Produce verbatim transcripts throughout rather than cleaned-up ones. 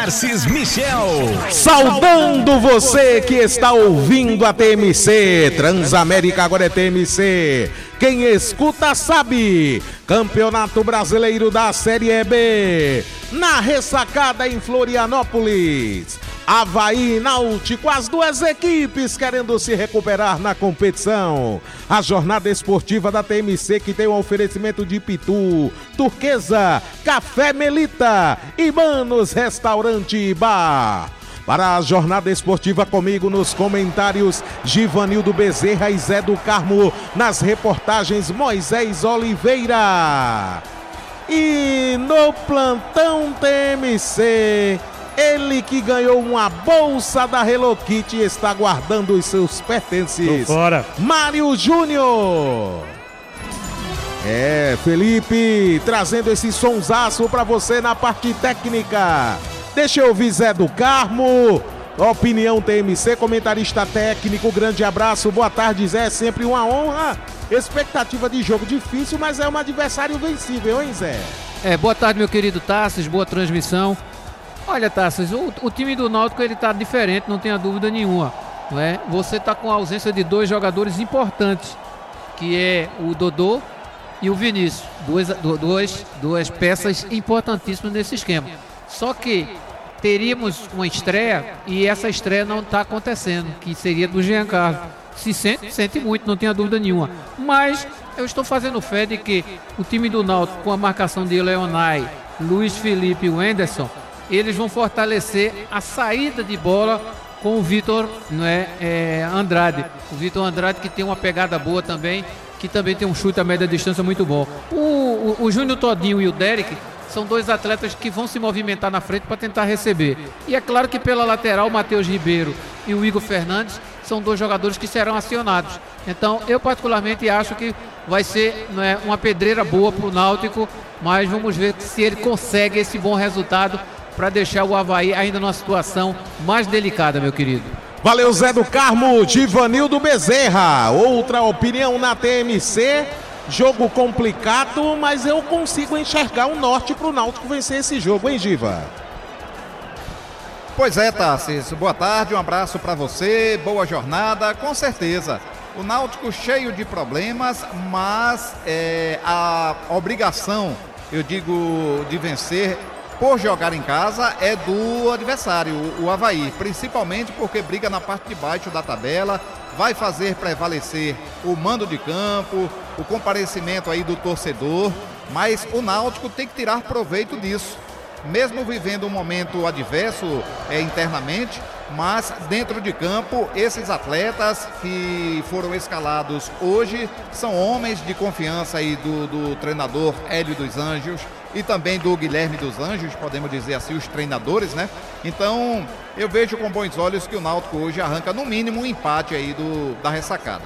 Tarcis Michel. Saudando você que está ouvindo a T M C. Transamérica agora é T M C. Quem escuta sabe. Campeonato Brasileiro da Série B. Na ressacada em Florianópolis. Avaí e Náutico, as duas equipes querendo se recuperar na competição. A jornada esportiva da T M C que tem o um oferecimento de Pitu, Turquesa, Café Melita e Manos Restaurante e Bar. Para a jornada esportiva comigo nos comentários, Givanildo Bezerra e Zé do Carmo. Nas reportagens, Moisés Oliveira. E no plantão T M C... ele que ganhou uma bolsa da Hello Kitty está guardando os seus pertences. Tô fora. Mário Júnior. É, Felipe, trazendo esse sonsaço para você na parte técnica. Deixa eu ouvir Zé do Carmo. Opinião T M C, comentarista técnico, grande abraço, boa tarde Zé, é sempre uma honra. Expectativa de jogo difícil, mas é um adversário vencível, hein Zé? É, boa tarde meu querido Tarcis, boa transmissão. Olha, Tarcis, o, o time do Náutico ele tá diferente, não tenha dúvida nenhuma, não é? Você tá com a ausência de dois jogadores importantes, que é o Dodô e o Vinícius, duas, duas, duas peças importantíssimas nesse esquema. Só que teríamos uma estreia e essa estreia não está acontecendo, que seria do Jean Carlos. Se sente, sente muito, não tenha dúvida nenhuma. Mas eu estou fazendo fé de que o time do Náutico, com a marcação de Leonai, Luiz Felipe e o Anderson, eles vão fortalecer a saída de bola com o Vitor, não é, é, Andrade. O Vitor Andrade que tem uma pegada boa também, que também tem um chute a média distância muito bom. O, o, o Júnior Todinho e o Derek são dois atletas que vão se movimentar na frente para tentar receber. E é claro que pela lateral, o Matheus Ribeiro e o Igor Fernandes são dois jogadores que serão acionados. Então, eu particularmente acho que vai ser, não é, uma pedreira boa para o Náutico, mas vamos ver se ele consegue esse bom resultado para deixar o Avaí ainda numa situação mais delicada, meu querido. Valeu, Zé do Carmo. Givanildo Bezerra. Outra opinião na T M C. Jogo complicado, mas eu consigo enxergar um norte para o Náutico vencer esse jogo, hein, Giva? Pois é, Tarcis. Boa tarde, um abraço para você, boa jornada, com certeza. O Náutico cheio de problemas, mas é, a obrigação, eu digo, de vencer por jogar em casa é do adversário, o Avaí, principalmente porque briga na parte de baixo da tabela, vai fazer prevalecer o mando de campo, o comparecimento aí do torcedor, mas o Náutico tem que tirar proveito disso, mesmo vivendo um momento adverso é, internamente, mas dentro de campo, esses atletas que foram escalados hoje são homens de confiança aí do, do treinador Hélio dos Anjos e também do Guilherme dos Anjos, podemos dizer assim, os treinadores, né? Então, eu vejo com bons olhos que o Náutico hoje arranca no mínimo um empate aí do, da ressacada.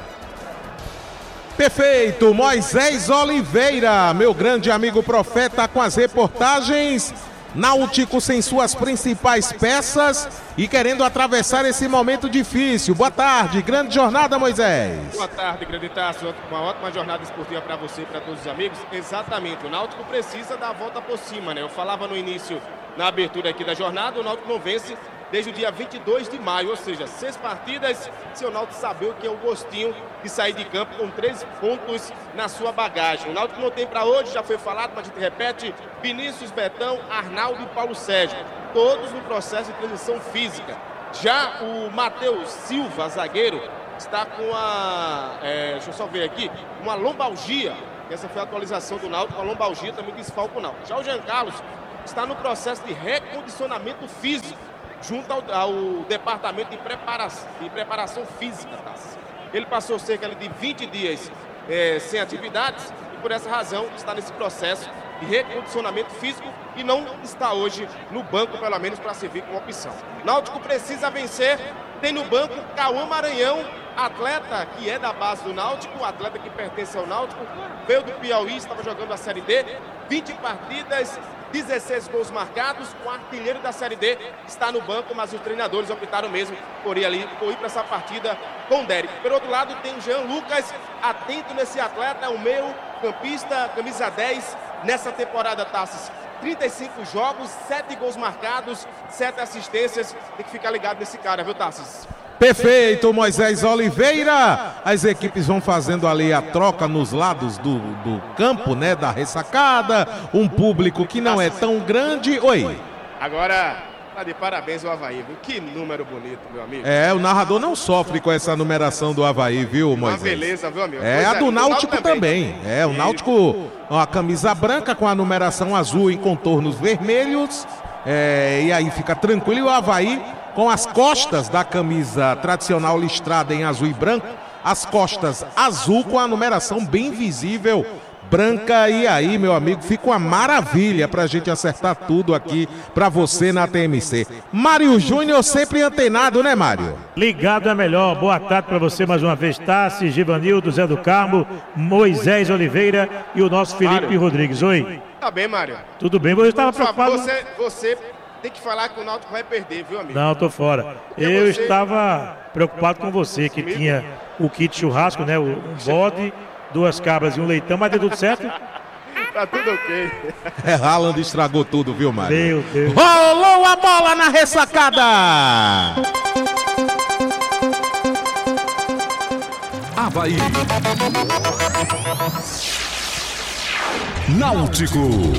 Perfeito, Moisés Oliveira, meu grande amigo profeta com as reportagens. Náutico sem suas principais peças e querendo atravessar esse momento difícil. Boa tarde, grande jornada, Moisés. Boa tarde, grande Tássio. Uma ótima jornada esportiva para você e para todos os amigos. Exatamente, o Náutico precisa dar a volta por cima, né? Eu falava no início, na abertura aqui da jornada, o Náutico não vence desde o dia vinte e dois de maio, ou seja, seis partidas, se o Náutico saber o que é o gostinho de sair de campo com três pontos na sua bagagem. O Náutico não tem para hoje, já foi falado, mas a gente repete, Vinícius, Betão, Arnaldo e Paulo Sérgio, todos no processo de transição física. Já o Matheus Silva, zagueiro, está com a, é, deixa eu só ver aqui, uma lombalgia, essa foi a atualização do Náutico, a lombalgia também desfalca o Náutico. Já o Jean Carlos está no processo de recondicionamento físico, junto ao, ao departamento de preparação, de preparação física. Tá? Ele passou cerca de vinte dias é, sem atividades e por essa razão está nesse processo de recondicionamento físico e não está hoje no banco, pelo menos para servir como opção. Náutico precisa vencer, tem no banco Cauã Maranhão, atleta que é da base do Náutico, atleta que pertence ao Náutico, veio do Piauí, estava jogando a Série D, vinte partidas, dezesseis gols marcados, o artilheiro da Série D está no banco, mas os treinadores optaram mesmo por ir ali, por ir para essa partida com o Derek. Por outro lado, tem o Jean Lucas, atento nesse atleta, é o meio campista, camisa dez, nessa temporada, Tassis. trinta e cinco jogos, sete gols marcados, sete assistências. Tem que ficar ligado nesse cara, viu, Tassos? Perfeito, Moisés Oliveira. As equipes vão fazendo ali a troca nos lados do, do campo, né? Da ressacada. Um público que não é tão grande. Oi. Agora, tá de parabéns o Avaí, viu? Que número bonito, meu amigo. É, o narrador não sofre com essa numeração do Avaí, viu, Moisés? Uma beleza, viu, amigo? É, a do Náutico também. É, o Náutico, a camisa branca com a numeração azul em contornos vermelhos. É, e aí fica tranquilo. E o Avaí com as costas da camisa tradicional listrada em azul e branco, as costas azul com a numeração bem visível, branca. E aí, meu amigo, fica uma maravilha pra gente acertar tudo aqui pra você na T M C. Mário Júnior sempre antenado, né, Mário? Ligado é melhor. Boa tarde pra você mais uma vez, Tassi, Givanildo, Zé do Carmo, Moisés Oliveira e o nosso Felipe Mário Rodrigues. Oi. Tá bem, Mário? Tudo bem, mas eu estava preocupado. Você, você tem que falar que o Náutico vai perder, viu, amigo? Não, tô fora. Eu você... estava preocupado com você, que Comigo? tinha o kit churrasco, né? Um bode, duas cabras e um leitão, mas deu tudo certo? Tá tudo ok. É, Haaland estragou tudo, viu, Mário? Meu Deus. Rolou a bola na ressacada! Avaí. Náutico.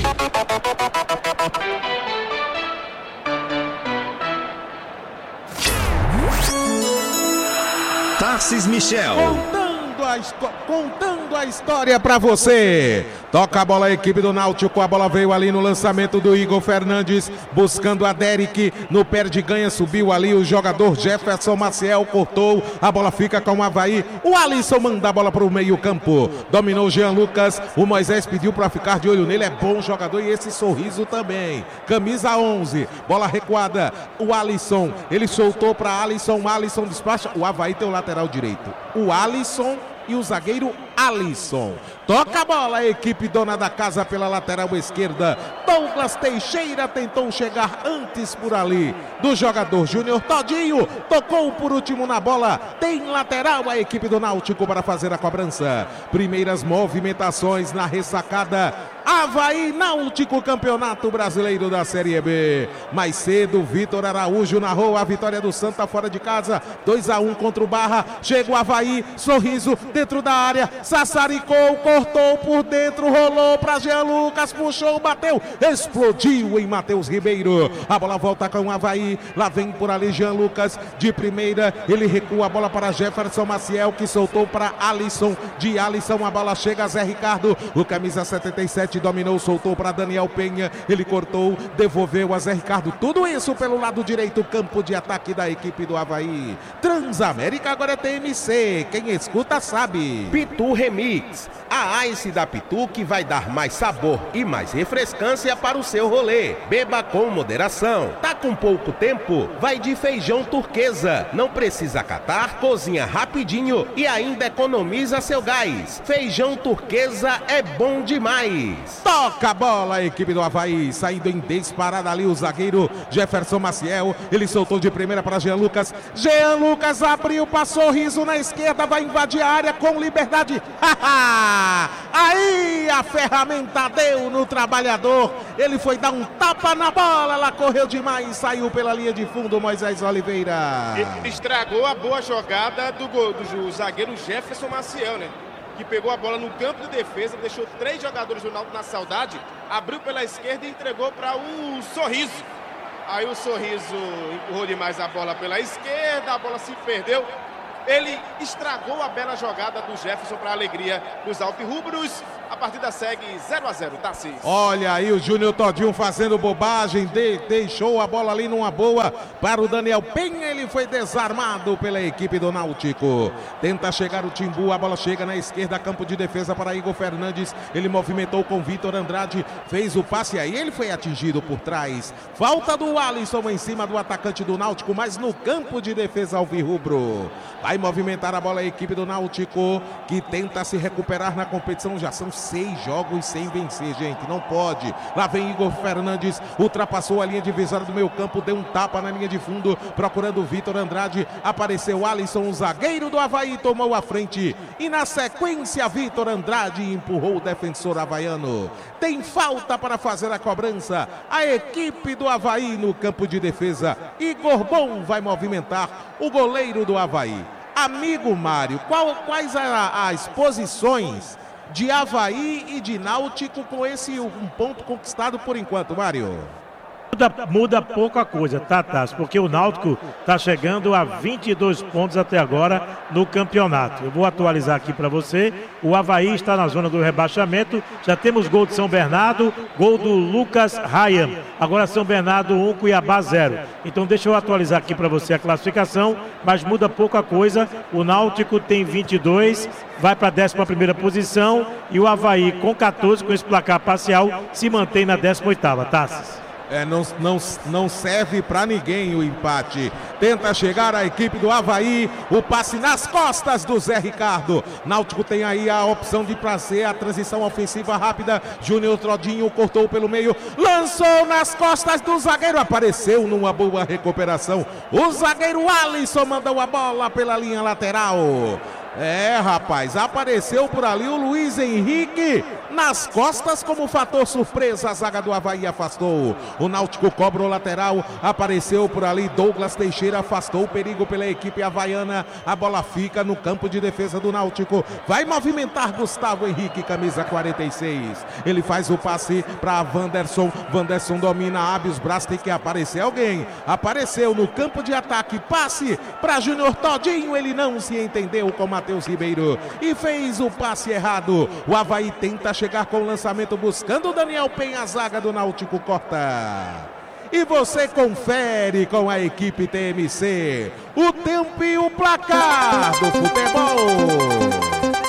Tarcís Michel. Contando a, contando a história pra você. Toca a bola a equipe do Náutico. A bola veio ali no lançamento do Igor Fernandes, buscando a Derek. No perde ganha, subiu ali o jogador Jefferson Maciel, cortou. A bola fica com o Avaí. O Alisson manda a bola pro meio campo. Dominou o Jean Lucas. O Moisés pediu pra ficar de olho nele. É bom jogador e esse sorriso também. Camisa onze. Bola recuada. O Alisson. Ele soltou pra Alisson. O Alisson despacha. O Avaí tem o lateral direito. O Alisson e o zagueiro Alisson. Toca a bola a equipe dona da casa pela lateral esquerda. Douglas Teixeira tentou chegar antes por ali do jogador Júnior Todinho. Tocou por último na bola. Tem lateral a equipe do Náutico para fazer a cobrança. Primeiras movimentações na ressacada. Avaí Náutico, Campeonato Brasileiro da Série B. Mais cedo, Vitor Araújo narrou a vitória do Santa fora de casa. dois a um contra o Barra. Chega o Avaí, sorriso dentro da área. Sassaricou, cortou por dentro, rolou para Jean Lucas, puxou, bateu, explodiu em Matheus Ribeiro. A bola volta com o Avaí. Lá vem por ali Jean Lucas de primeira. Ele recua a bola para Jefferson Maciel, que soltou para Alisson. De Alisson a bola chega a Zé Ricardo. O camisa setenta e sete dominou, soltou para Daniel Penha. Ele cortou, devolveu a Zé Ricardo. Tudo isso pelo lado direito, campo de ataque da equipe do Avaí. Transamérica agora é T M C. Quem escuta sabe. Pitu Remix. A Ice da Pitu que vai dar mais sabor e mais refrescância para o seu rolê. Beba com moderação. Tá com pouco tempo? Vai de feijão turquesa. Não precisa catar, cozinha rapidinho e ainda economiza seu gás. Feijão turquesa é bom demais. Toca a bola a equipe do Avaí, saindo em disparada ali o zagueiro Jefferson Maciel. Ele soltou de primeira para Jean Lucas. Jean Lucas abriu para sorriso na esquerda, vai invadir a área com liberdade. Aí a ferramenta deu no trabalhador. Ele foi dar um tapa na bola, ela correu demais e saiu pela linha de fundo. Moisés Oliveira. Ele estragou a boa jogada do, gol, do zagueiro Jefferson Maciel, né? Que pegou a bola no campo de defesa, deixou três jogadores do Náutico na saudade, abriu pela esquerda e entregou para o Sorriso. Aí o Sorriso empurrou demais a bola pela esquerda, a bola se perdeu. Ele estragou a bela jogada do Jefferson para a alegria dos alvirrubros. A partida segue zero a zero, Tarcís. Olha aí o Júnior Todinho fazendo bobagem, de, deixou a bola ali numa boa para o Daniel Penha. Ele foi desarmado pela equipe do Náutico. Tenta chegar o Timbu, a bola chega na esquerda, campo de defesa para Igor Fernandes. Ele movimentou com Vitor Andrade, fez o passe aí, ele foi atingido por trás. Falta do Alisson em cima do atacante do Náutico, mas no campo de defesa alvirrubro. Vai movimentar a bola a equipe do Náutico, que tenta se recuperar na competição. Já são seis jogos sem vencer, gente. Não pode. Lá vem Igor Fernandes, ultrapassou a linha divisória do meio campo, deu um tapa na linha de fundo, procurando o Vitor Andrade. Apareceu Alisson, o zagueiro do Avaí, tomou a frente. E na sequência, Vitor Andrade empurrou o defensor havaiano. Tem falta para fazer a cobrança. A equipe do Avaí no campo de defesa. Igor Bom vai movimentar o goleiro do Avaí. Amigo Mário, qual, quais a, as posições de Avaí e de Náutico com esse um ponto conquistado por enquanto, Mário? Muda, muda pouca coisa, tá, Tássio? Porque o Náutico está chegando a vinte e dois pontos até agora no campeonato. Eu vou atualizar aqui para você. O Avaí está na zona do rebaixamento. Já temos gol de São Bernardo, gol do Lucas Ryan. Agora São Bernardo um, Cuiabá zero. Então deixa eu atualizar aqui para você a classificação, mas muda pouca coisa. O Náutico tem vinte e dois, vai para a décima primeira posição e o Avaí com catorze, com esse placar parcial, se mantém na décima oitava, Tássio. É, não, não, não serve para ninguém o empate. Tenta chegar a equipe do Avaí. O passe nas costas do Zé Ricardo. Náutico tem aí a opção de fazer a transição ofensiva rápida. Júnior Trodinho cortou pelo meio. Lançou nas costas do zagueiro. Apareceu numa boa recuperação. O zagueiro Alisson mandou a bola pela linha lateral. É, rapaz, apareceu por ali o Luiz Henrique nas costas como fator surpresa. A zaga do Avaí afastou. O Náutico cobra o lateral. Apareceu por ali Douglas Teixeira, afastou o perigo pela equipe havaiana. A bola fica no campo de defesa do Náutico. Vai movimentar Gustavo Henrique, camisa quarenta e seis. Ele faz o passe para Wanderson. Wanderson domina, abre os braços, tem que aparecer alguém. Apareceu no campo de ataque. Passe para Júnior Todinho. Ele não se entendeu com Matheus Ribeiro e fez o passe errado. O Avaí tenta chegar com o lançamento buscando o Daniel Penha. A zaga do Náutico corta. E você confere com a equipe T M C o tempo e o placar do futebol.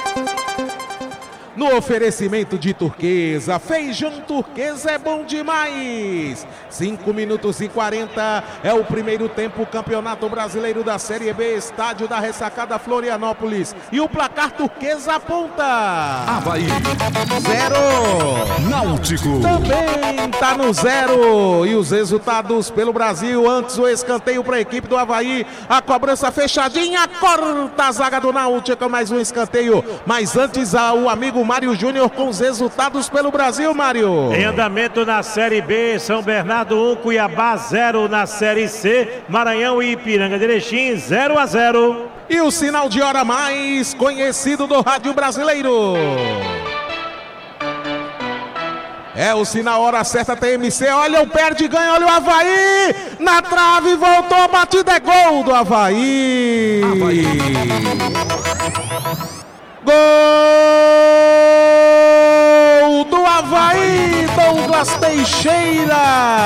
No oferecimento de Turquesa, feijão Turquesa é bom demais. cinco minutos e quarenta é o primeiro tempo, Campeonato Brasileiro da Série B, estádio da Ressacada Florianópolis. E o placar Turquesa aponta. Avaí. Zero. Náutico. Também tá no zero. E os resultados pelo Brasil. Antes o escanteio para a equipe do Avaí. A cobrança fechadinha, corta a zaga do Náutico, mais um escanteio. Mas antes o amigo Mário Júnior com os resultados pelo Brasil, Mário. Em andamento na Série B, São Bernardo um, Cuiabá zero. Na Série C, Maranhão e Ipiranga de Erechim zero a zero. E o sinal de hora mais conhecido do rádio brasileiro. É o sinal, hora certa, T M C. Olha o perde, ganha, olha o Avaí. Na trave, voltou, batida, é gol do Avaí. Avaí. Gol do Avaí, Douglas Teixeira.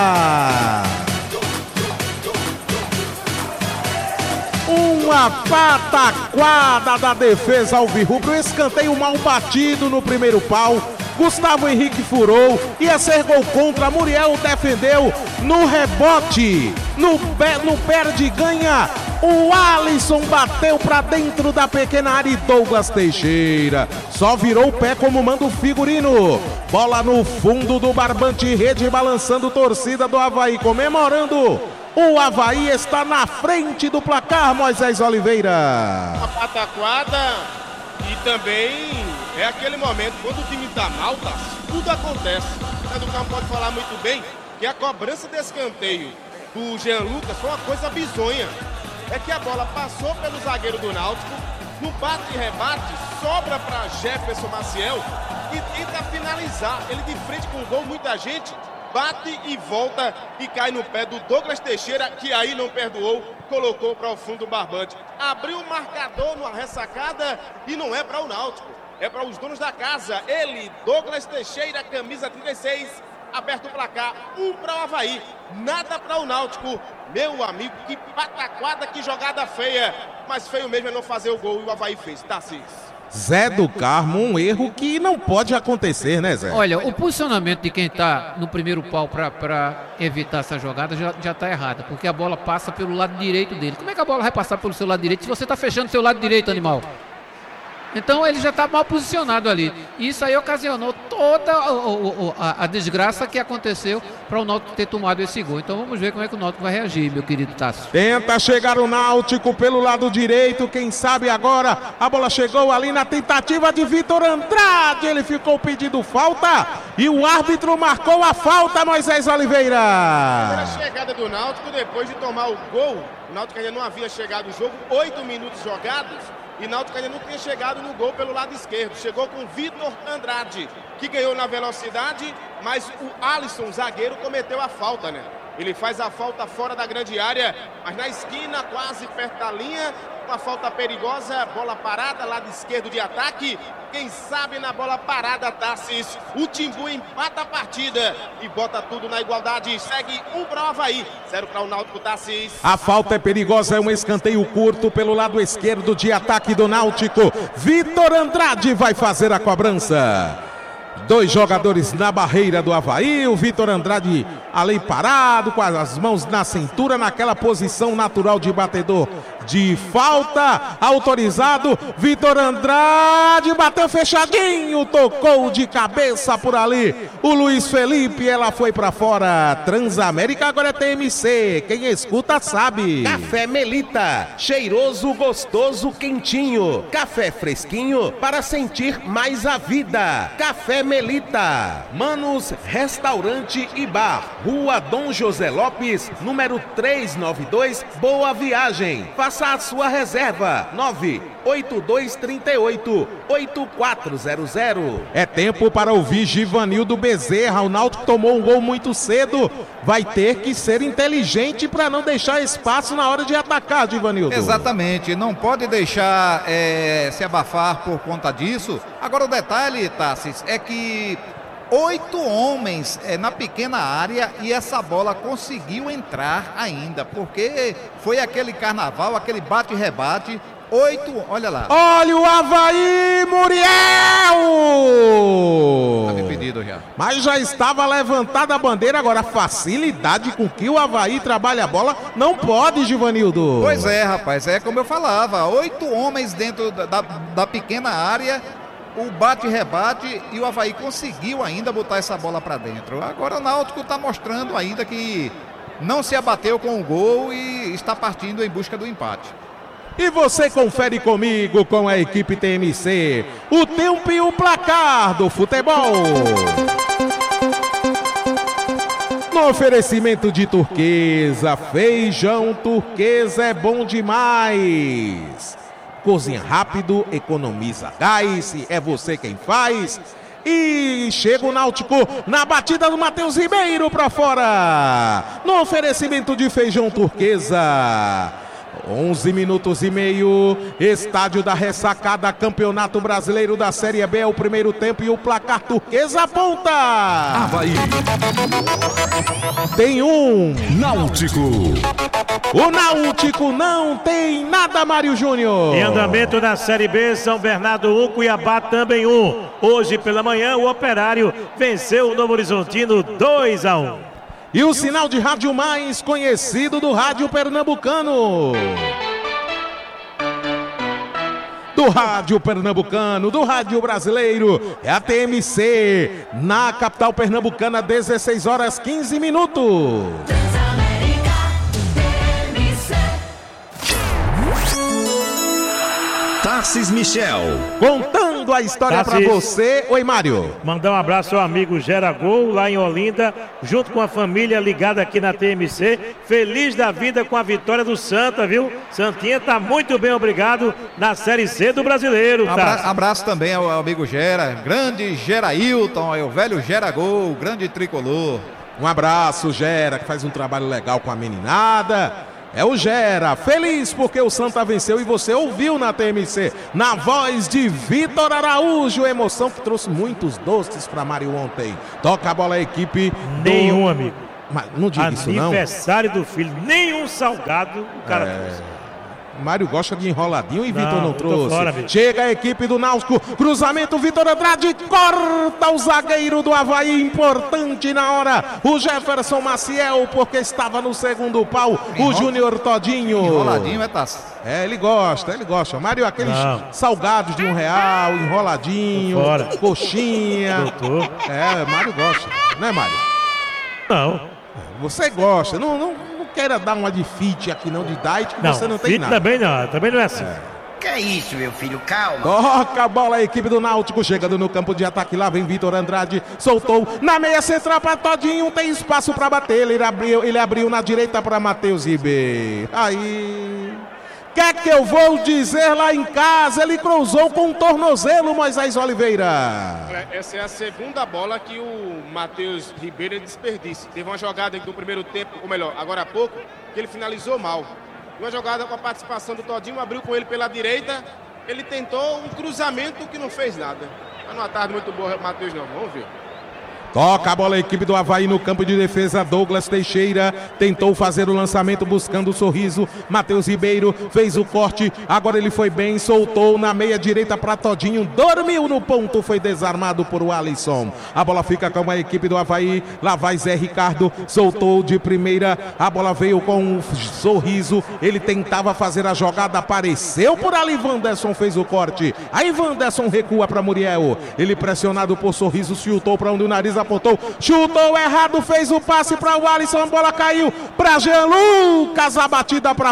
Uma pataquada da defesa alvirrubro, escanteio mal batido no primeiro pau. Gustavo Henrique furou, ia ser gol contra, Muriel defendeu no rebote, no, no perde ganha. O Alisson bateu pra dentro da pequena área e Douglas Teixeira só virou o pé como manda o figurino. Bola no fundo do barbante, rede balançando, torcida do Avaí comemorando. O Avaí está na frente do placar, Moisés Oliveira. Uma pataquada e também é aquele momento quando o time tá mal, tá, tudo acontece. O Eduardo pode falar muito bem que a cobrança desse escanteio do Jean Lucas foi uma coisa bizonha. É que a bola passou pelo zagueiro do Náutico, no bate e rebate, sobra para Jefferson Maciel e tenta finalizar. Ele de frente com o gol, muita gente bate e volta e cai no pé do Douglas Teixeira, que aí não perdoou, colocou para o fundo do barbante. Abriu o marcador numa ressacada e não é para o Náutico, é para os donos da casa. Ele, Douglas Teixeira, camisa trinta e seis, aberto o placar, um para o Avaí, nada para o Náutico. Meu amigo, que pataquada, que jogada feia, mas feio mesmo é não fazer o gol e o Avaí fez, Tarcísio. Zé do Carmo, um erro que não pode acontecer, né, Zé? Olha, o posicionamento de quem está no primeiro pau para evitar essa jogada já, já tá errada, porque a bola passa pelo lado direito dele. Como é que a bola vai passar pelo seu lado direito se você está fechando seu lado direito, animal? Então ele já está mal posicionado ali. Isso aí ocasionou toda a, a, a desgraça que aconteceu para o Náutico ter tomado esse gol. Então vamos ver como é que o Náutico vai reagir, meu querido Tássio. Tenta chegar o Náutico pelo lado direito, quem sabe agora a bola chegou ali na tentativa de Vitor Andrade, ele ficou pedindo falta e o árbitro marcou a falta, Moisés Oliveira. A chegada do Náutico depois de tomar o gol, o Náutico ainda não havia chegado no jogo, oito minutos jogados. E Náutico ainda não tinha chegado no gol pelo lado esquerdo. Chegou com Vitor Andrade, que ganhou na velocidade, mas o Alisson, zagueiro, cometeu a falta, né? Ele faz a falta fora da grande área, mas na esquina, quase perto da linha. Uma falta perigosa, bola parada, lado esquerdo de ataque. Quem sabe na bola parada, Tassis, o Timbu empata a partida e bota tudo na igualdade. Segue um para o Avaí, zero para o Náutico, Tassis. A falta é perigosa, é um escanteio curto pelo lado esquerdo de ataque do Náutico. Vitor Andrade vai fazer a cobrança. Dois jogadores na barreira do Avaí, o Vitor Andrade ali parado, com as mãos na cintura, naquela posição natural de batedor de falta, autorizado, Vitor Andrade bateu fechadinho, tocou de cabeça por ali, o Luiz Felipe, ela foi pra fora. Transamérica agora é T M C, quem escuta sabe. Café Melita, cheiroso, gostoso, quentinho, café fresquinho para sentir mais a vida. Café Melita. Manos Restaurante e Bar, Rua Dom José Lopes, número trezentos e noventa e dois, Boa Viagem. Faça a sua reserva, nove oito dois três oito, oito quatro zero zero. É tempo para ouvir Givanildo Bezerra. O Náutico tomou um gol muito cedo, vai ter que ser inteligente para não deixar espaço na hora de atacar, Givanildo. Exatamente, não pode deixar é, se abafar por conta disso. Agora o detalhe, Tassis, é que oito homens é, na pequena área e essa bola conseguiu entrar ainda, porque foi aquele carnaval, aquele bate-rebate. Oito, olha lá. Olha o Avaí, Muriel! Tá me pedido já. Mas já estava levantada a bandeira, agora a facilidade com que o Avaí trabalha a bola, não pode, Givanildo. Pois é, rapaz, é como eu falava, oito homens dentro da, da, da pequena área, o bate-rebate e o Avaí conseguiu ainda botar essa bola para dentro. Agora o Náutico está mostrando ainda que não se abateu com o gol e está partindo em busca do empate. E você confere comigo, com a equipe T M C, o tempo e o placar do futebol. No oferecimento de Turquesa, feijão Turquesa é bom demais. Cozinha rápido, economiza gás, é você quem faz. E chega o Náutico na batida do Matheus Ribeiro para fora. No oferecimento de feijão Turquesa. onze minutos e meio, estádio da Ressacada, Campeonato Brasileiro da Série B, é o primeiro tempo e o placar Turquesa aponta. Avaí. Tem um. Náutico. O Náutico não tem nada, Mário Júnior. Em andamento na Série B, São Bernardo um, Cuiabá também um. Hoje pela manhã, o Operário venceu o Novo Horizontino dois a um. E o sinal de rádio mais conhecido do rádio pernambucano. Do rádio pernambucano, do rádio brasileiro, é a T M C, na capital pernambucana, dezesseis horas quinze minutos. Tassis Michel. Contando a história para você. Oi, Mário. Mandar um abraço ao amigo Gera Gol, lá em Olinda, junto com a família ligada aqui na T M C. Feliz da vida com a vitória do Santa, viu? Santinha tá muito bem, obrigado, na Série C do Brasileiro. Tá? Abra abraço também ao amigo Gera, grande Gerailton, é o velho Gera Gol, grande tricolor. Um abraço, Gera, que faz um trabalho legal com a meninada. É o Gera, feliz porque o Santa venceu e você ouviu na T M C, na voz de Vitor Araújo, emoção que trouxe muitos doces para Mário ontem. Toca a bola a equipe do... Nenhum, amigo. Mas não diga isso não. Aniversário do filho, nenhum salgado o cara é... trouxe. Mário gosta de enroladinho e Vitor Não, não eu tô trouxe. fora, Vitor. Chega a equipe do Náutico, cruzamento, Vitor Andrade corta o zagueiro do Avaí, importante na hora, o Jefferson Maciel, porque estava no segundo pau, o Júnior Todinho. Enroladinho, é Tassi? É, ele gosta, ele gosta. Mário, aqueles Não. salgados de um real, enroladinho, Tô fora. coxinha. Doutor. É, Mário gosta, né, Mário? Não. Você gosta, não, não, não queira dar uma de fit aqui não, de diet, que Não, você não tem fit nada. também não, também não é assim. Que é isso, meu filho? Calma. Toca a bola a equipe do Náutico, chegando no campo de ataque, lá vem Vitor Andrade, soltou na meia central para Todinho, tem espaço para bater, ele abriu, ele abriu na direita para Matheus Ribeiro. Aí, quer que eu vou dizer lá em casa, ele cruzou com o tornozelo, Moisés Oliveira. Essa é a segunda bola que o Matheus Ribeiro desperdiça. Teve uma jogada no primeiro tempo, ou melhor, agora há pouco, que ele finalizou mal. Uma jogada com a participação do Todinho, abriu com ele pela direita, ele tentou um cruzamento que não fez nada. Mas numa tarde muito boa, Matheus, não. Vamos ver. Toca a bola a equipe do Avaí no campo de defesa, Douglas Teixeira tentou fazer o lançamento buscando o sorriso, Matheus Ribeiro fez o corte, agora ele foi bem, soltou na meia direita para Todinho, dormiu no ponto, foi desarmado por o Alisson. A bola fica com a equipe do Avaí, lá vai Zé Ricardo, soltou de primeira, a bola veio com um sorriso, ele tentava fazer a jogada, apareceu por ali, Wanderson fez o corte, aí Wanderson recua para Muriel, ele pressionado por sorriso, chutou para onde o nariz apontou, chutou errado, fez o passe para o Alisson, a bola caiu para Jean Lucas, a batida para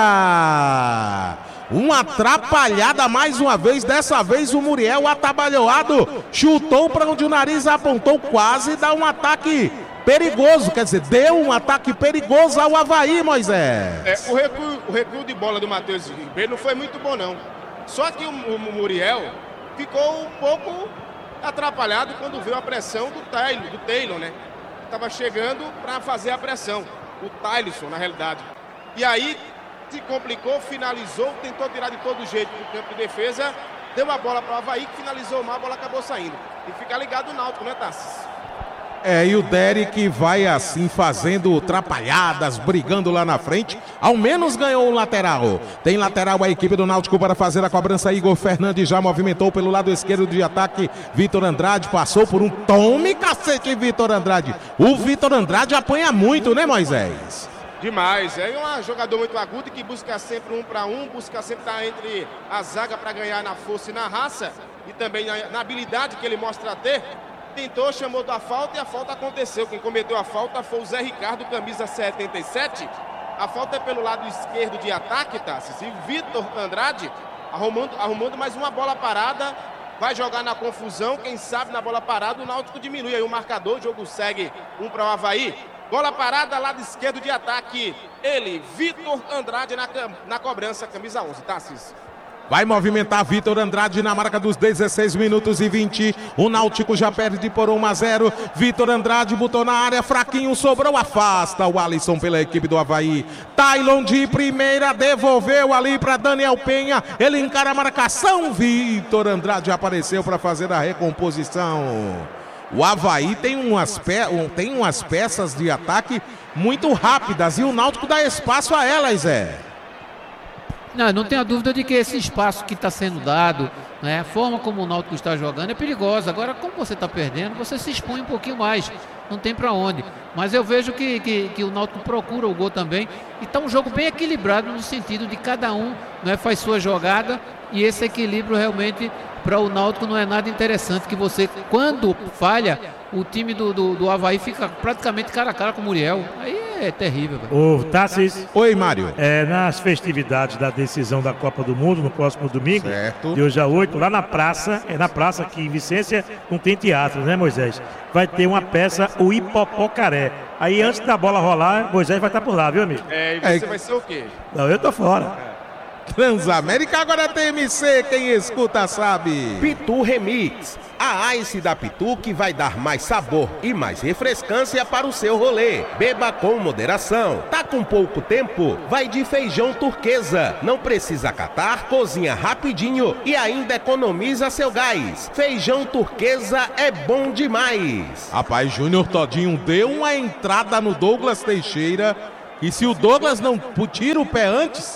fora. Uma atrapalhada mais uma vez, dessa vez o Muriel atabalhoado, chutou para onde o nariz apontou, quase dá um ataque perigoso, quer dizer, deu um ataque perigoso ao Avaí, Moisés. É, o, recuo, o recuo de bola do Matheus Ribeiro não foi muito bom, não. Só que o, o Muriel ficou um pouco atrapalhado quando veio a pressão do Taylor, do Taylor, né? Estava chegando para fazer a pressão. O Tylerson, na realidade. E aí se complicou, finalizou, tentou tirar de todo jeito do campo de defesa, deu a bola para o Avaí, que finalizou mal, a bola acabou saindo. E fica ligado o Náutico, né, Tassi? É, e o Derek vai assim fazendo atrapalhadas, brigando lá na frente, ao menos ganhou um lateral. Tem lateral a equipe do Náutico para fazer a cobrança, Igor Fernandes já movimentou pelo lado esquerdo de ataque, Vitor Andrade passou por um tome cacete, Vitor Andrade. O Vitor Andrade apanha muito, né, Moisés? Demais, é um jogador muito agudo que busca sempre um para um, busca sempre estar entre a zaga para ganhar na força e na raça, e também na, na habilidade que ele mostra ter. Tentou, chamou da falta e a falta aconteceu. Quem cometeu a falta foi o Zé Ricardo, camisa setenta e sete. A falta é pelo lado esquerdo de ataque, Tassis. E o Vitor Andrade arrumando, arrumando mais uma bola parada. Vai jogar na confusão. Quem sabe na bola parada o Náutico diminui aí o marcador. O jogo segue um para o Avaí. Bola parada, lado esquerdo de ataque. Ele, Vitor Andrade na, na cobrança, camisa onze, Tassis. Vai movimentar Vitor Andrade na marca dos dezesseis minutos e vinte. O Náutico já perde por um a zero. Vitor Andrade botou na área, fraquinho, sobrou, afasta o Alisson pela equipe do Avaí. Tailon de primeira, devolveu ali para Daniel Penha. Ele encara a marcação. Vitor Andrade apareceu para fazer a recomposição. O Avaí tem umas, pe... tem umas peças de ataque muito rápidas e o Náutico dá espaço a elas, Zé. Não, não tenha dúvida de que esse espaço que está sendo dado, né, a forma como o Náutico está jogando é perigosa. Agora, como você está perdendo, você se expõe um pouquinho mais. Não tem para onde. Mas eu vejo que, que, que o Náutico procura o gol também. E está um jogo bem equilibrado no sentido de cada um, né, faz sua jogada. E esse equilíbrio realmente para o Náutico não é nada interessante. Que você, quando falha, o time do, do, do Avaí fica praticamente cara a cara com o Muriel. Aí é terrível. Ô, Tassis. Oi, Mário. É, nas festividades da decisão da Copa do Mundo, no próximo domingo, certo, de hoje a oito, lá na praça, é na praça aqui em Vicência, não tem teatro, né, Moisés? Vai ter uma peça, o Hipopocaré. Aí, antes da bola rolar, Moisés vai estar por lá, viu, amigo? É, e você É. vai ser o quê? Não, eu tô fora. Transamérica agora tem M C, quem escuta sabe. Pitu Remix, a Ice da Pitu que vai dar mais sabor e mais refrescância para o seu rolê. Beba com moderação. Tá com pouco tempo? Vai de feijão turquesa. Não precisa catar, cozinha rapidinho e ainda economiza seu gás. Feijão turquesa é bom demais. Rapaz, Júnior Todinho deu uma entrada no Douglas Teixeira e se o Douglas não tira o pé antes,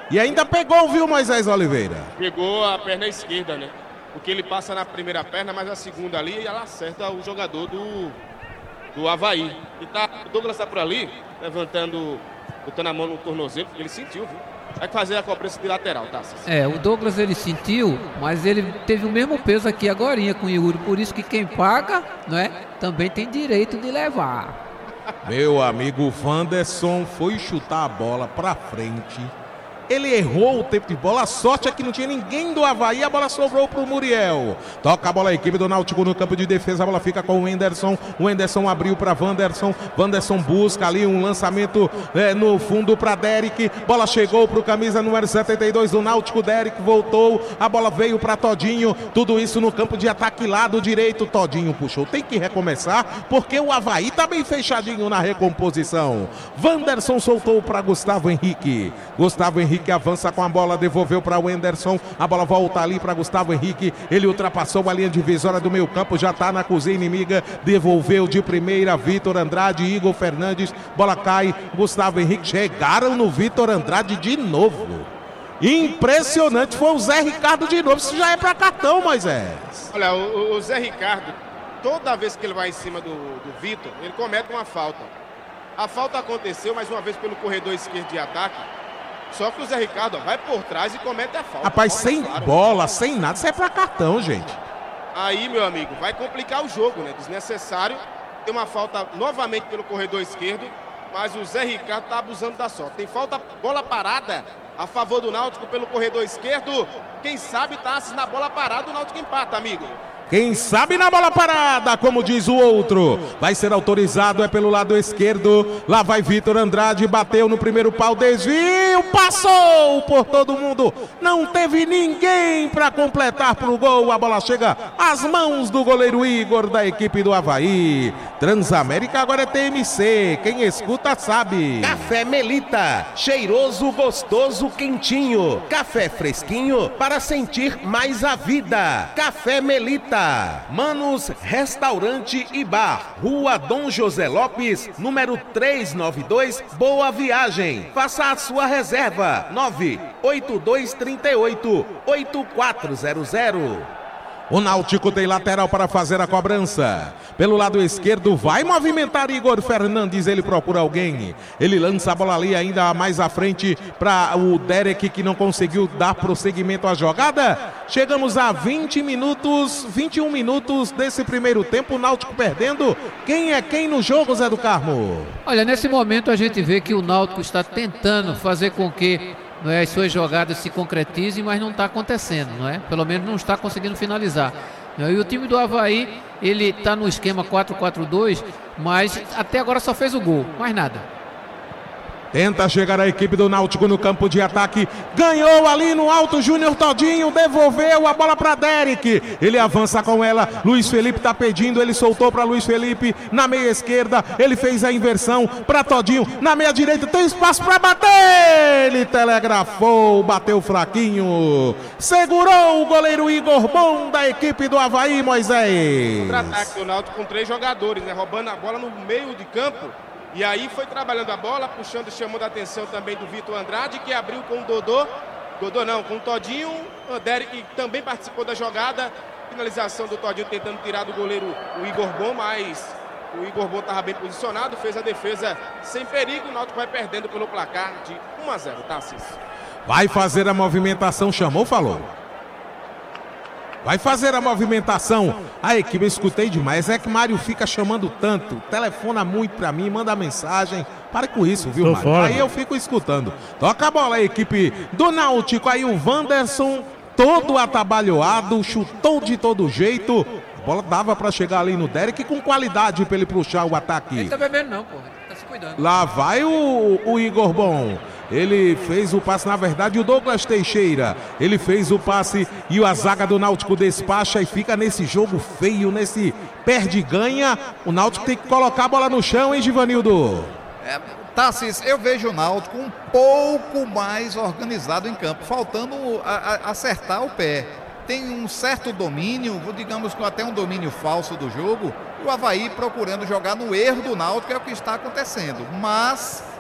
E ainda pegou, viu, Moisés Oliveira? Pegou a perna esquerda, né? Porque ele passa na primeira perna, mas a segunda ali, e ela acerta o jogador do, do Avaí. E tá, o Douglas tá por ali, levantando, botando a mão no tornozelo, porque ele sentiu, viu? Vai fazer a cobrança de lateral, tá? É, o Douglas ele sentiu, mas ele teve o mesmo peso aqui agorinha com o Yuri. Por isso que quem paga, não é, também tem direito de levar. Meu amigo Wanderson foi chutar a bola pra frente. Ele errou o tempo de bola, a sorte é que não tinha ninguém do Avaí, a bola sobrou pro Muriel. Toca a bola a equipe do Náutico no campo de defesa, a bola fica com o Wenderson. O Wenderson abriu para Wanderson, Wanderson busca ali um lançamento é, no fundo para Derek. Bola chegou pro camisa número setenta e dois do Náutico, Derek voltou, a bola veio para Todinho, tudo isso no campo de ataque lado direito. Todinho puxou, tem que recomeçar, porque o Avaí tá bem fechadinho na recomposição. Wanderson soltou para Gustavo Henrique, Gustavo Henrique que avança com a bola, devolveu para o Wenderson, a bola volta ali para Gustavo Henrique, ele ultrapassou a linha divisória do meio campo, já está na cozinha inimiga, devolveu de primeira Vitor Andrade, Igor Fernandes, bola cai, Gustavo Henrique, chegaram no Vitor Andrade de novo, impressionante, foi o Zé Ricardo de novo, isso já é para cartão, Moisés. Olha, o, o Zé Ricardo, toda vez que ele vai em cima do, do Vitor, ele comete uma falta, a falta aconteceu mais uma vez pelo corredor esquerdo de ataque. Só que o Zé Ricardo ó, vai por trás e comete a falta. Rapaz, sem claro, bola, sem nada, isso é pra cartão, gente. Aí, meu amigo, vai complicar o jogo, né? Desnecessário. Tem uma falta novamente pelo corredor esquerdo, mas o Zé Ricardo tá abusando da sorte. Tem falta, bola parada a favor do Náutico pelo corredor esquerdo. Quem sabe tá na bola parada, o Náutico empata, amigo. Quem sabe na bola parada, como diz o outro. Vai ser autorizado, é pelo lado esquerdo. Lá vai Vitor Andrade, bateu no primeiro pau, desvio, passou por todo mundo. Não teve ninguém para completar pro gol. A bola chega às mãos do goleiro Igor da equipe do Avaí. Transamérica agora é T M C, quem escuta sabe. Café Melita, cheiroso, gostoso, quentinho. Café fresquinho para sentir mais a vida. Café Melita. Manos Restaurante e Bar, Rua Dom José Lopes, número trezentos e noventa e dois, Boa Viagem. Faça a sua reserva, nove oito dois três oito, oito quatro zero zero. O Náutico tem lateral para fazer a cobrança. Pelo lado esquerdo vai movimentar Igor Fernandes, ele procura alguém. Ele lança a bola ali ainda mais à frente para o Derek, que não conseguiu dar prosseguimento à jogada. Chegamos a vinte minutos, vinte e um minutos desse primeiro tempo, o Náutico perdendo. Quem é quem no jogo, Zé do Carmo? Olha, nesse momento a gente vê que o Náutico está tentando fazer com que não é, as suas jogadas se concretizem, mas não está acontecendo, não é? Pelo menos não está conseguindo finalizar. E o time do Avaí, ele está no esquema quatro quatro dois, mas até agora só fez o gol, mais nada. Tenta chegar a equipe do Náutico no campo de ataque. Ganhou ali no alto Júnior Todinho. Devolveu a bola para Derek. Ele avança com ela. Luiz Felipe tá pedindo. Ele soltou para Luiz Felipe na meia esquerda. Ele fez a inversão para Todinho. Na meia direita tem espaço para bater. Ele telegrafou. Bateu fraquinho. Segurou o goleiro Igor Bom da equipe do Avaí, Moisés. Contra-ataque do Náutico com três jogadores, né? Roubando a bola no meio de campo. E aí foi trabalhando a bola, puxando e chamando a atenção também do Vitor Andrade, que abriu com o Dodô. Dodô não, com o Todinho. O Derek também participou da jogada. Finalização do Todinho tentando tirar do goleiro o Igor Bom, mas o Igor Bom estava bem posicionado, fez a defesa sem perigo. O Náutico vai perdendo pelo placar de um a zero, tá, Cícero? Vai fazer a movimentação, chamou, falou. Vai fazer a movimentação. A equipe, eu escutei demais. É que Mário fica chamando tanto. Telefona muito pra mim, manda mensagem. Para com isso, viu, Tô Mário? fora. Aí eu fico escutando. Toca a bola a equipe do Náutico. Aí o Wanderson, todo atabalhoado, chutou de todo jeito. A bola dava pra chegar ali no Derek com qualidade pra ele puxar o ataque. Ele tá bebendo não, pô. Ele tá se cuidando. Lá vai o, o Igor Bom. Ele fez o passe, na verdade, o Douglas Teixeira. Ele fez o passe e a zaga do Náutico despacha e fica nesse jogo feio, nesse perde-ganha. O Náutico tem que colocar a bola no chão, hein, Givanildo? É, Tassis, eu vejo o Náutico um pouco mais organizado em campo, faltando a, a, acertar o pé. Tem um certo domínio, digamos que até um domínio falso do jogo, e o Avaí procurando jogar no erro do Náutico, é o que está acontecendo. Mas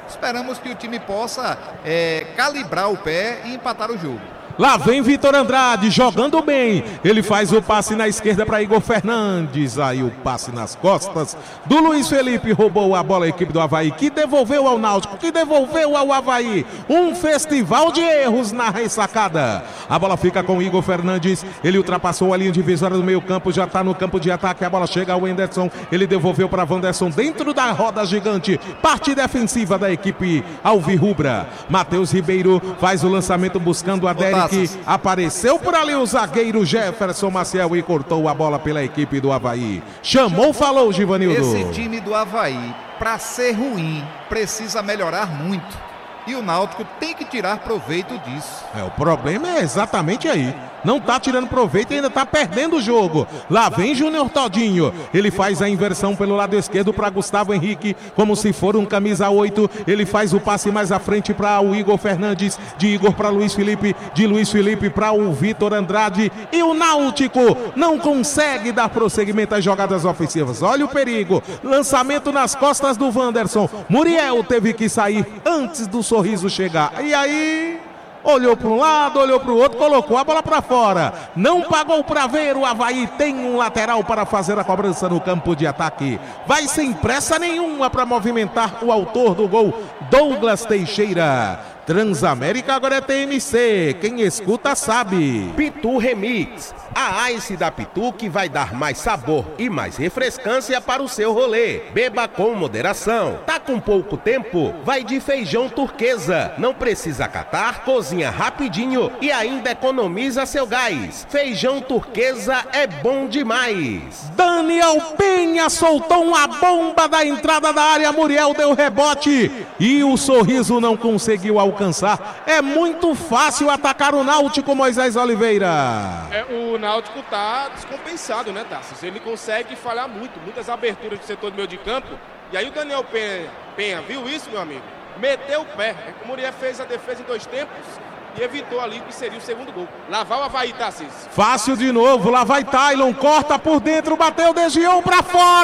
esperamos que o time possa é, calibrar o pé e empatar o jogo. Lá vem Vitor Andrade, jogando bem. Ele faz o passe na esquerda para Igor Fernandes. Aí o passe nas costas do Luiz Felipe. Roubou a bola a equipe do Avaí, que devolveu ao Náutico, que devolveu ao Avaí. Um festival de erros na ressacada. A bola fica com Igor Fernandes. Ele ultrapassou a linha divisória do meio campo. Já está no campo de ataque. A bola chega ao Wenderson. Ele devolveu para Wanderson dentro da roda gigante. Parte defensiva da equipe alvirrubra. Matheus Ribeiro faz o lançamento buscando a Derek. Que apareceu por ali o zagueiro Jefferson Maciel e cortou a bola pela equipe do Avaí. Chamou, falou, Givanildo. Esse time do Avaí, para ser ruim, precisa melhorar muito. E o Náutico tem que tirar proveito disso. É, o problema é exatamente aí. Não tá tirando proveito e ainda tá perdendo o jogo. Lá vem Júnior Todinho. Ele faz a inversão pelo lado esquerdo para Gustavo Henrique, como se for um camisa oito. Ele faz o passe mais à frente para o Igor Fernandes. De Igor para Luiz Felipe. De Luiz Felipe para o Vitor Andrade. E o Náutico não consegue dar prosseguimento às jogadas ofensivas. Olha o perigo. Lançamento nas costas do Wanderson. Muriel teve que sair antes do sorriso chegar. E aí... olhou para um lado, olhou para o outro, colocou a bola para fora. Não pagou para ver. O Avaí tem um lateral para fazer a cobrança no campo de ataque. Vai sem pressa nenhuma para movimentar o autor do gol, Douglas Teixeira. Transamérica agora é T M C, quem escuta sabe. Pitu Remix, a Ice da Pitu que vai dar mais sabor e mais refrescância para o seu rolê. Beba com moderação. Tá com pouco tempo? Vai de feijão turquesa. Não precisa catar, cozinha rapidinho e ainda economiza seu gás. Feijão turquesa é bom demais. Daniel Penha soltou uma bomba da entrada da área, Muriel deu rebote e o sorriso não conseguiu alcançar. É muito fácil atacar o Náutico, Moisés Oliveira. É, o Náutico tá descompensado, né, Tarcísio? Ele consegue falhar muito, muitas aberturas do setor do meio de campo. E aí o Daniel Penha, Penha viu isso, meu amigo? Meteu o pé. O Muriel fez a defesa em dois tempos e evitou ali o que seria o segundo gol. Lá vai o Avaí, Tarcísio. Fácil de novo, lá vai Tailon, corta por dentro, bateu, desviou pra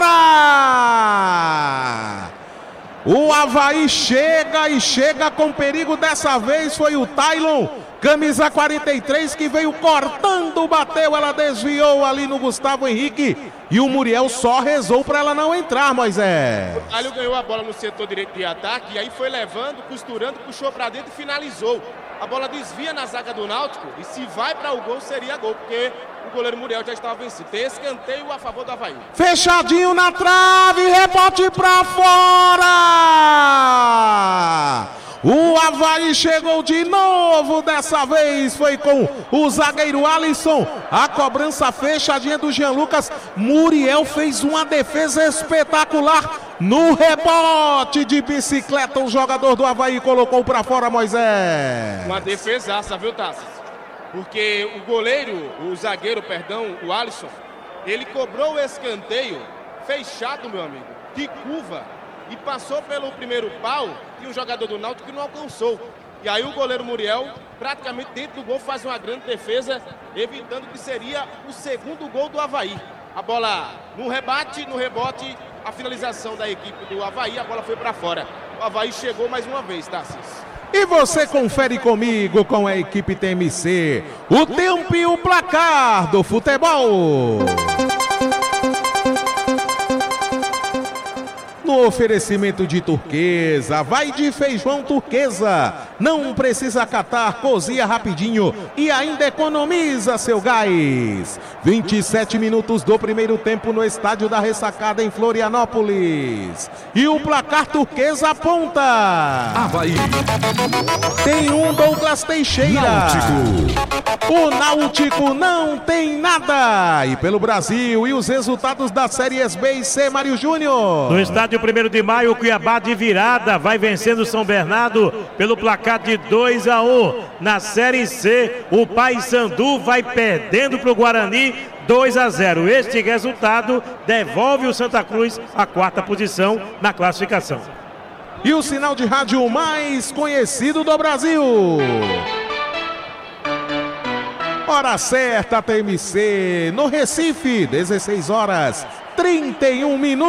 fora. O Avaí chega e chega com perigo, dessa vez foi o Tailon, camisa quarenta e três, que veio cortando, bateu, ela desviou ali no Gustavo Henrique e o Muriel só rezou para ela não entrar, Moisés. O Tailon ganhou a bola no setor direito de ataque e aí foi levando, costurando, puxou para dentro e finalizou. A bola desvia na zaga do Náutico e se vai para o gol seria gol, porque o goleiro Muriel já estava vencido. Tem escanteio a favor do Avaí. Fechadinho na trave, rebote para fora. O Avaí chegou de novo, dessa vez foi com o zagueiro Alisson. A cobrança fechadinha do Jean Lucas. Muriel fez uma defesa espetacular. No rebote de bicicleta, o jogador do Avaí colocou para fora, Moisés. Uma defesaça, viu, Tassi? Porque o goleiro, o zagueiro, perdão, o Alisson, ele cobrou o escanteio fechado, meu amigo, de curva, e passou pelo primeiro pau e um jogador do Náutico que não alcançou. E aí o goleiro Muriel, praticamente dentro do gol, faz uma grande defesa, evitando que seria o segundo gol do Avaí. A bola no rebate, no rebote, a finalização da equipe do Avaí, a bola foi para fora. O Avaí chegou mais uma vez, Tarcísio. E você confere comigo, com a equipe T M C, o tempo e o placar do futebol. No oferecimento de Turquesa, vai de feijão turquesa. Não precisa catar, cozinha rapidinho e ainda economiza seu gás. vinte e sete minutos do primeiro tempo no estádio da Ressacada em Florianópolis. E o placar Turquesa aponta. Avaí. Tem um Douglas Teixeira. Náutico. O Náutico não tem nada. E pelo Brasil, e os resultados das séries B e C, Mário Júnior. No estádio primeiro de maio, o Cuiabá de virada vai vencendo o São Bernardo pelo placar de dois a um. Na série C, o Paysandu vai perdendo para o Guarani dois a zero. Este resultado devolve o Santa Cruz à quarta posição na classificação. E o sinal de rádio mais conhecido do Brasil. Hora certa, T M C, no Recife, dezesseis horas, trinta e um minutos.